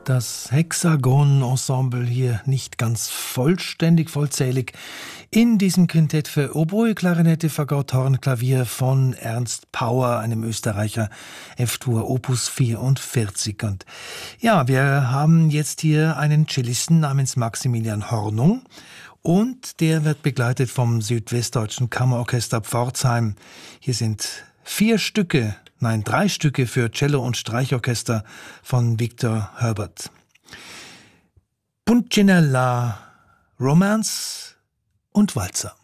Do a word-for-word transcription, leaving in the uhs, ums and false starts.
Das Hexagon-Ensemble hier nicht ganz vollständig, vollzählig in diesem Quintett für Oboe, Klarinette, Fagott, Horn, Klavier von Ernst Pauer, einem Österreicher, F-Dur Opus vierundvierzig. Und ja, wir haben jetzt hier einen Cellisten namens Maximilian Hornung und der wird begleitet vom Südwestdeutschen Kammerorchester Pforzheim. Hier sind vier Stücke Nein, drei Stücke für Cello und Streichorchester von Victor Herbert. Punchinella, Romance und Walzer.